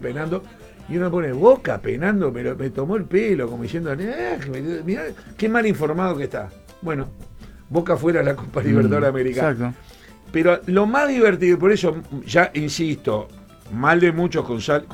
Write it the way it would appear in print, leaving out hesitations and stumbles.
penando. Y uno pone Boca penando, pero me tomó el pelo, como diciendo, mirá, qué mal informado que está. Bueno, Boca fuera de la Copa Libertadores Americana. Exacto. Pero lo más divertido, por eso, ya insisto, mal de muchos con